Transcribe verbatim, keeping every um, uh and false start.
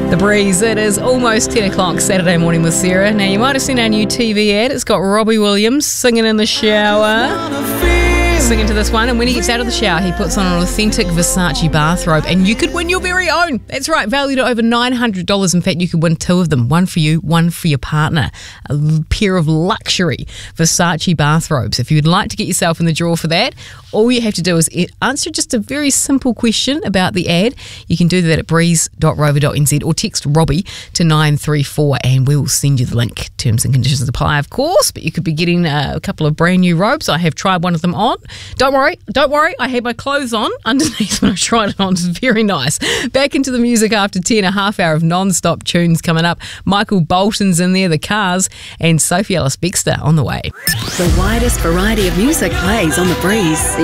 The Breeze. It is almost ten o'clock Saturday morning with Sarah. Now, you might have seen our new T V ad. It's got Robbie Williams singing in the shower. Singing to this one, and when he gets out of the shower, he puts on an authentic Versace bathrobe, and you could win your very own. That's right, valued at over nine hundred dollars. In fact, you could win two of them, one for you, one for your partner. A pair of luxury Versace bathrobes. If you'd like to get yourself in the draw for that, all you have to do is answer just a very simple question about the ad. You can do that at breeze dot rover dot n z or text Robbie to nine three four, and we will send you the link. Terms and conditions apply, of course, but you could be getting uh, a couple of brand new robes. I have tried one of them on. Don't worry, don't worry. I had my clothes on underneath when I tried it on. It's very nice. Back into the music after ten, a half hour of non-stop tunes coming up. Michael Bolton's in there, The Cars, and Sophie Ellis-Bextor on the way. The widest variety of music plays on The Breeze.